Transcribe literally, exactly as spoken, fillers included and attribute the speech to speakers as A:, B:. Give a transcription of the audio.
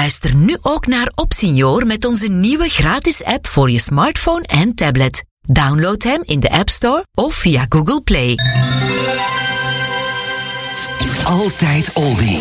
A: Luister nu ook naar Opsenior met onze nieuwe gratis app voor je smartphone en tablet. Download hem in de App Store of via Google Play.
B: Altijd Oldie.